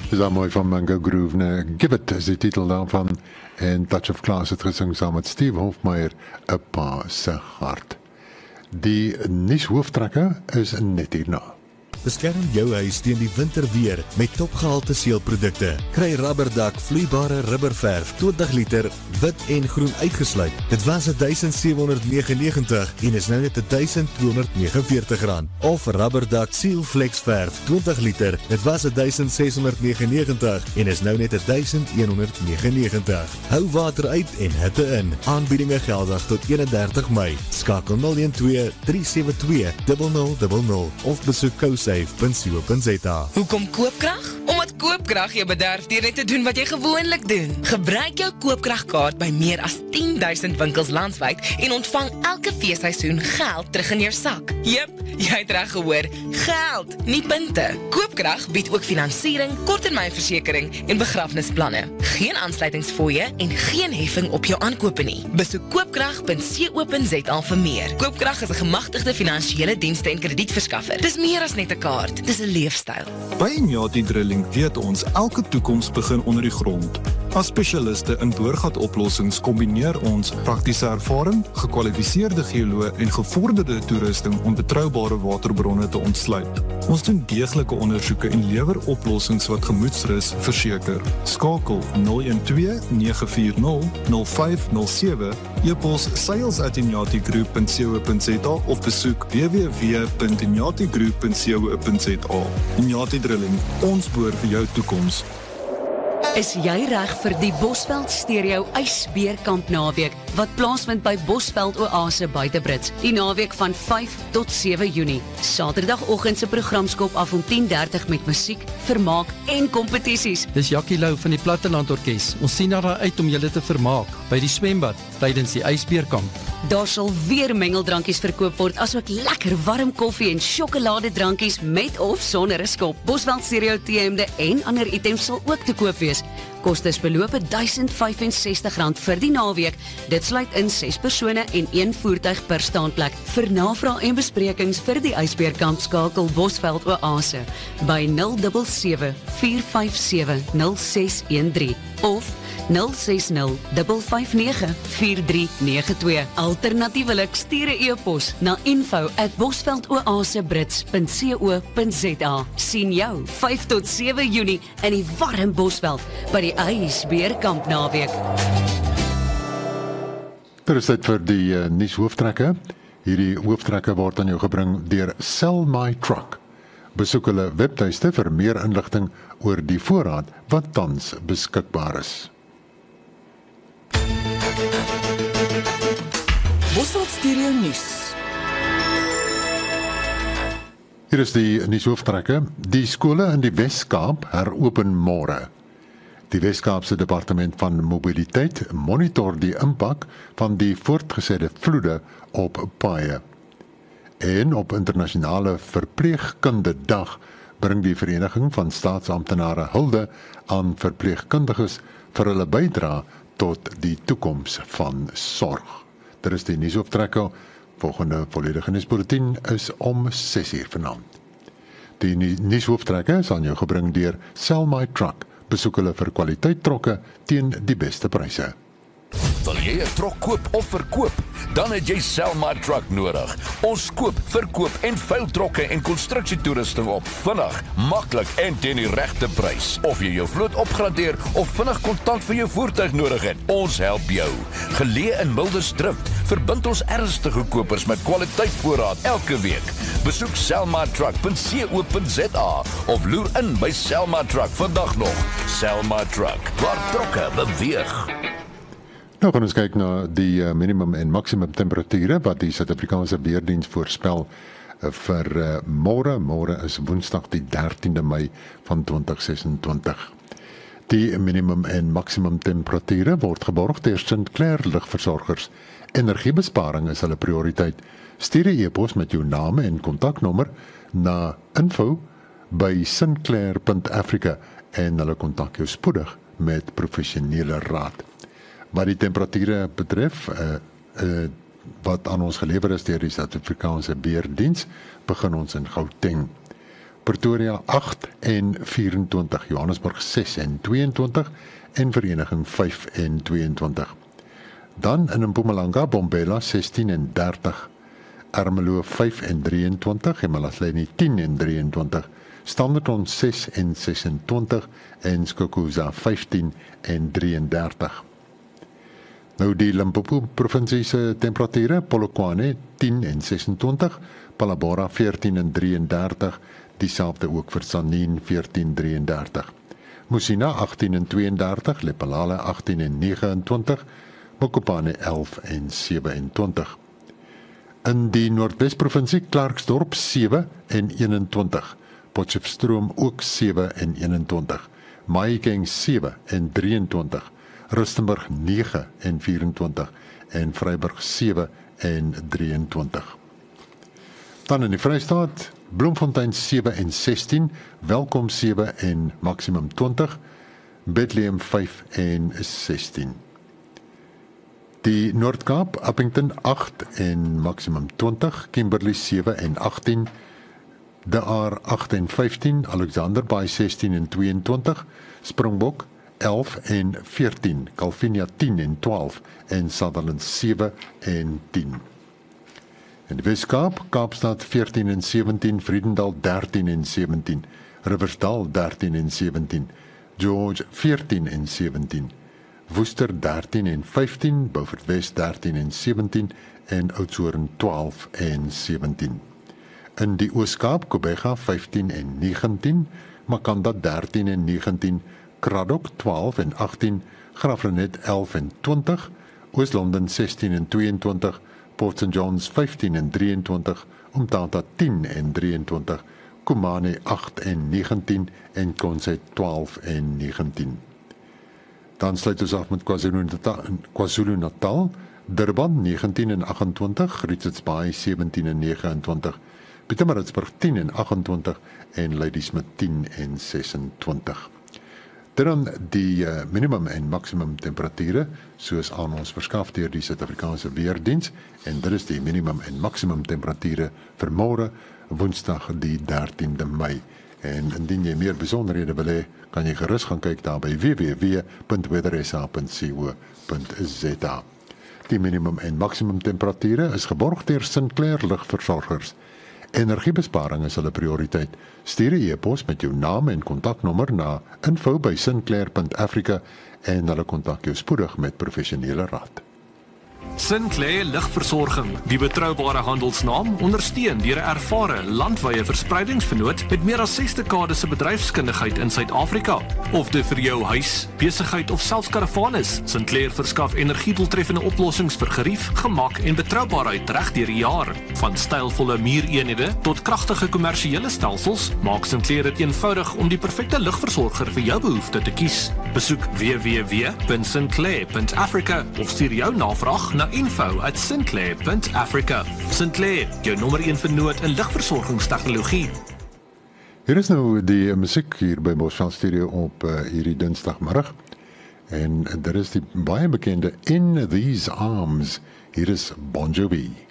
Is dat mooi van Mango Groove, ne? Give It is die titel daarvan. En Touch of Class het gesing saam met Steve Hofmeyer, 'n pa se hart. Die nuushooftrekker is net hierna. Beskerm jou huis teen die winterweer met topgehalte seelprodukte. Kry Rubberdak vloeibare rubberverf 20 liter wit en groen uitgesluit. Dit was R1,799 en is nou net R1,249. Of Rubberdak Seal Flex verf 20 liter. Dit was R1,699 en is nou net R1,199. Hou water uit en hitte in. Aanbiedinge geldig tot 31 Mei. Skakel 012 372 0000 of besoek kousave.co.za. Hoekom koopkrag? Omdat koopkrag jou bederf deur net te doen wat jy gewoonlik doen. Gebruik jou koopkragkaart by meer as 10,000 winkels landwyd en ontvang elke feesseisoen geld terug in jou sak. Jep, jy het reg gehoor, geld, nie punte. Koopkrag bied ook finansiering, korttermynversekering en begrafnisplanne. Geen aansluitingsfooie en geen heffing op jou aankope nie. Besoek koopkrag.co.za vir meer. Koopkrag is 'n gemagtigde finansiële dienste en kredietverskaffer. Dis meer as net 'n kaart, dis 'n leefstyl. By Inyati Drilling weet ons elke toekoms begin onder die grond. As spesialiste in boorgatoplossings kombineer ons praktiese ervaring, gekwalifiseerde geoloë en gevorderde toerusting om betroubare waterbronne te ontsluit. Ons doen deeglike ondersoeke en lewer oplossings wat gemoedsrus verseker. Skakel 012 940 0507, e-pos sales@inyatigroup.co.za of besoek www.inyatigroup.co.za. Inyati Drilling, ons boor vir jou toekoms. Is jy reg vir die Bosveld Stereo ysbeerkamp naweek wat plaasvind by Bosveld Oase Buitebrits die naweek van 5 tot 7 Junie. Saterdagoggend se program skop af om 10:30 met musiek, vermaak en kompetisies. Dis Jackie Lou van die Platteland Orkees. Ons sien daarna uit om julle te vermaak by die swembad tydens die ysbeerkamp. Daar sal weer mengeldrankies verkoop word, asook lekker warm koffie en sjokoladedrankies met of sonder 'n skop. Bosveld Stereo T-hemde en ander items sal ook te koop wees. Kostes beloop R1065 vir die naweek. Dit sluit in 6 persone en 1 voertuig per staanplek. Vir navraag en besprekings vir die ysbeerkamp skakel Bosveld Oase by 077 457 0613 of 060 559 4392. Alternatiewelik stuur 'n e-pos na info@bosveldoasebrits.co.za. Sien jou 5 tot 7 Junie in die warm Bosveld by die ysbeerkamp naweek. Dit is tyd vir die nuushooftrekker. Hierdie hooftrekker word aan jou gebring deur Sell My Truck. Besoek hulle webtuiste vir meer inligting oor die voorraad wat tans beskikbaar is. Bosveld Stereo nuus. Hier is die nuushooftrekker. Die skole in die Wes-Kaap heropen môre. Die Wes-Kaapse Departement van Mobiliteit monitor die impak van die voortgesette vloede op paaie. En op internasionale verpleegkunde dag bring die Vereniging van Staatsamptenare hulde aan verpleegkundiges vir hulle bydrae tot die toekoms van sorg. Dit is die nuushooftrekker. Volgende volledige nuusbulletin is om 6:00 vanaand. Die nuushooftrekker is aan jou gebring deur Sell My Truck. Besoek hulle vir kwaliteit trokke teen die beste pryse. Wil jy 'n trok koop of verkoop? Dan het jy Sell My Truck nodig. Ons koop, verkoop en veil trokke en konstruksietoerusting op vinnig, maklik en teen die regte prys. Of jy jou vloot opgradeer of vinnig kontant vir jou voertuig nodig het, ons help jou. Geleë in Mildersdrift, verbind ons ernstige kopers met kwaliteit voorraad elke week. Besoek sellmytruck.co.za of loer in by Sell My Truck vandag nog. Sell My Truck, waar trokke beweeg. Nou gaan ons kyk na die minimum en maksimum temperature wat die Suid-Afrikaanse Weerdiens voorspel vir môre. Môre is Woensdag die 13de Mei van 2026. Die minimum en maksimum temperature word geborg deur Sinclair Ligversorgers. Energiebesparing is hulle prioriteit. Stuur 'n e-pos met jou naam en kontaknommer na info@sinclair.africa en hulle kontak jou spoedig met professionele raad. Wat die temperature betref, wat aan ons gelewer is deur die Suid-Afrikaanse Weerdiens, begin ons in Gauteng. Pretoria 8 en 24, Johannesburg 6 en 22 en Vereniging 5 en 22. Dan in Mpumalanga, Bombela 16 en 30, Ermelo 5 en 23 en Malahleni 10 en 23, Standerton 6 en 26 en Skukuza 15 en 33. Nou die Limpopo provinsie se temperature, Polokwane 10 en 26, Palabora 14 en 33, dieselfde ook vir Sanin 14:33. Musina 18 en 32, Lephalale 18 en 29, Mokopane 11 en 27. In die Noordwes-provinsie Klerksdorp 7 en 21, Potchefstroom ook 7 en 21, Mahikeng 7 en 23, Rustenburg 9 en 24 en Vryburg 7 en 23. Dan in die Vrystaat, Bloemfontein 7 en 16, Welkom 7 en maksimum 20, Bethlehem 5 en 16. Die Noord-Kaap, Appington 8 en maksimum 20, Kimberley 7 en 18, De Aar 8 en 15, Alexander Bay 16 en 22, Springbok 11 en 14, Calvinia 10 en 12 en Sutherland 7 en 10. In die Weskaap, Kaapstad 14 en 17, Vredendal 13 en 17, Riversdal 13 en 17, George 14 en 17, Woester 13 en 15, Beaufort West 13 en 17 en Oudtshoorn 12 en 17. In die Ooskaap, Kobega 15 en 19, Makanda 13 en 19, Kraddock 12 en 18, Graaff-Reinet 11 en 20, Oos-London 16 en 22, Port St. John's 15 en 23, Umtata 10 en 23, Kumane 8 en 19 en Consett 12 en 19. Dan sluit ons af met KwaZulu-Natal, Durban 19 en 28, Richards Bay 17 en 29, Pietermaritzburg 10 en 28 en Ladysmith 10 en 26. Dan die minimum en maximum temperature, soos aan ons verskaf deur die Suid-Afrikaanse Weerdiens, en dit is die minimum en maximum temperature vir môre, Woensdag die 13de Mei. En indien jy meer besonderhede wil hê, kan jy gerus gaan kyk daar by www.weathersa.co.za. Die minimum en maximum temperature is geborg deur Sinclair Lugversorgers. Energiebesparing is hulle prioriteit. Stuur 'n e-pos met jou naam en kontaknommer na info@sinclair.africa en hulle kontak jou spoedig met professionele raad. Sinclair Lugversorging, die betroubare handelsnaam, ondersteun deur 'n ervare landwyse verspreidingsvernoot met meer as 6 dekades se bedryfskundigheid in Suid-Afrika. Of dit vir jou huis, besigheid of selfs karavaan is, Sinclair verskaf energiedoeltreffende oplossings vir gerief, gemak en betroubaarheid reg deur die jaar. Van stylvolle muureenhede tot kragtige kommersiële stelsels, maak Sinclair dit eenvoudig om die perfekte lugversorger vir jou behoefte te kies. Besoek www.sinclair.africa of stuur jou navraag na info@sinclair.africa. Sinclair, jou nommer 1 vernoot in lugversorgingstegnologie. Hier is nou die musiek hier by Bosveld Studio op hierdie Dinsdagmiddag. En dit is die baie bekende In These Arms. Hier is Bon Jovi.